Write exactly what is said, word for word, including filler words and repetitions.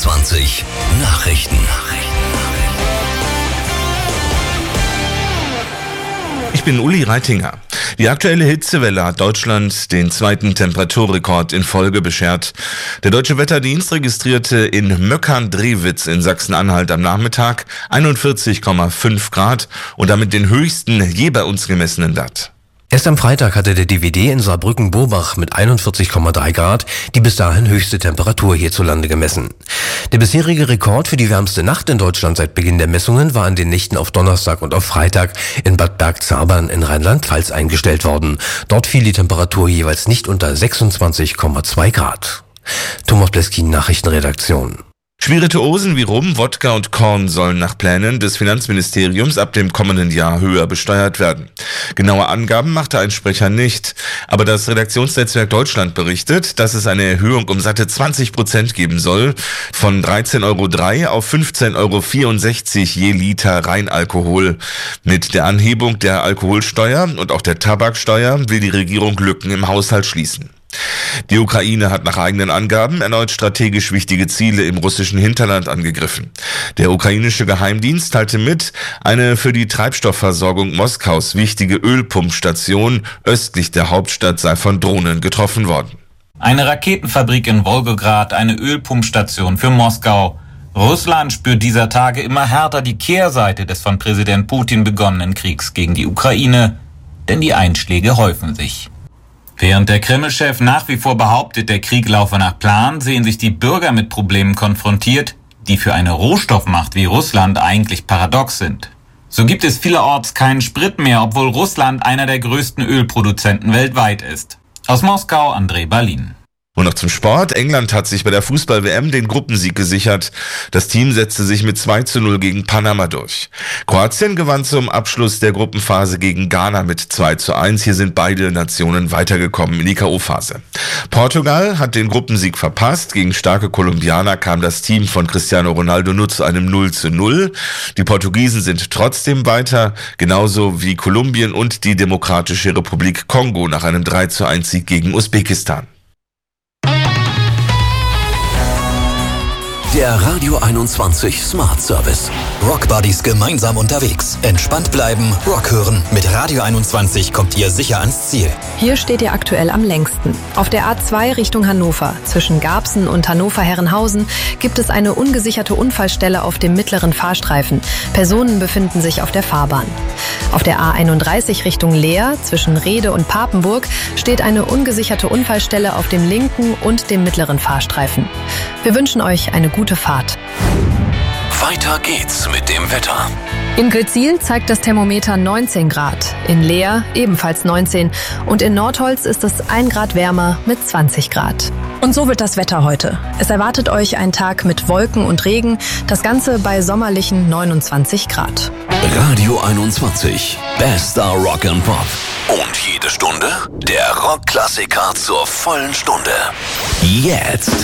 einundzwanzig Nachrichten. Ich bin Uli Reitinger. Die aktuelle Hitzewelle hat Deutschland den zweiten Temperaturrekord in Folge beschert. Der Deutsche Wetterdienst registrierte in Möckern-Drewitz in Sachsen-Anhalt am Nachmittag einundvierzig Komma fünf Grad und damit den höchsten je bei uns gemessenen Wert. Erst am Freitag hatte der D W D in Saarbrücken-Bobach mit einundvierzig Komma drei Grad die bis dahin höchste Temperatur hierzulande gemessen. Der bisherige Rekord für die wärmste Nacht in Deutschland seit Beginn der Messungen war an den Nächten auf Donnerstag und auf Freitag in Bad Bergzabern in Rheinland-Pfalz eingestellt worden. Dort fiel die Temperatur jeweils nicht unter sechsundzwanzig Komma zwei Grad. Thomas Bleskin, Nachrichtenredaktion. Spirituosen wie Rum, Wodka und Korn sollen nach Plänen des Finanzministeriums ab dem kommenden Jahr höher besteuert werden. Genaue Angaben machte ein Sprecher nicht. Aber das Redaktionsnetzwerk Deutschland berichtet, dass es eine Erhöhung um satte zwanzig Prozent geben soll. Von dreizehn Komma drei Euro auf fünfzehn Komma vierundsechzig Euro je Liter Reinalkohol. Mit der Anhebung der Alkoholsteuer und auch der Tabaksteuer will die Regierung Lücken im Haushalt schließen. Die Ukraine hat nach eigenen Angaben erneut strategisch wichtige Ziele im russischen Hinterland angegriffen. Der ukrainische Geheimdienst teilte mit, eine für die Treibstoffversorgung Moskaus wichtige Ölpumpstation östlich der Hauptstadt sei von Drohnen getroffen worden. Eine Raketenfabrik in Wolgograd, eine Ölpumpstation für Moskau. Russland spürt dieser Tage immer härter die Kehrseite des von Präsident Putin begonnenen Kriegs gegen die Ukraine, denn die Einschläge häufen sich. Während der Kreml-Chef nach wie vor behauptet, der Krieg laufe nach Plan, sehen sich die Bürger mit Problemen konfrontiert, die für eine Rohstoffmacht wie Russland eigentlich paradox sind. So gibt es vielerorts keinen Sprit mehr, obwohl Russland einer der größten Ölproduzenten weltweit ist. Aus Moskau, André Berlin. Und noch zum Sport. England hat sich bei der Fußball-W M den Gruppensieg gesichert. Das Team setzte sich mit zwei zu null gegen Panama durch. Kroatien gewann zum Abschluss der Gruppenphase gegen Ghana mit zwei zu eins. Hier sind beide Nationen weitergekommen in die K O-Phase. Portugal hat den Gruppensieg verpasst. Gegen starke Kolumbianer kam das Team von Cristiano Ronaldo nur zu einem null zu null. Die Portugiesen sind trotzdem weiter, genauso wie Kolumbien und die Demokratische Republik Kongo nach einem drei zu eins Sieg gegen Usbekistan. Der Radio einundzwanzig Smart Service. Rock Buddies gemeinsam unterwegs. Entspannt bleiben, Rock hören. Mit Radio einundzwanzig kommt ihr sicher ans Ziel. Hier steht ihr aktuell am längsten. Auf der A zwei Richtung Hannover. Zwischen Garbsen und Hannover-Herrenhausen gibt es eine ungesicherte Unfallstelle auf dem mittleren Fahrstreifen. Personen befinden sich auf der Fahrbahn. Auf der A einunddreißig Richtung Leer, zwischen Rede und Papenburg, steht eine ungesicherte Unfallstelle auf dem linken und dem mittleren Fahrstreifen. Wir wünschen euch eine gute Fahrt. Weiter geht's mit dem Wetter. In Gretzil zeigt das Thermometer neunzehn Grad, in Leer ebenfalls neunzehn und in Nordholz ist es ein Grad wärmer mit zwanzig Grad. Und so wird das Wetter heute. Es erwartet euch ein Tag mit Wolken und Regen, das Ganze bei sommerlichen neunundzwanzig Grad. Radio einundzwanzig, bester Rock and Pop. Und jede Stunde der Rockklassiker zur vollen Stunde. Jetzt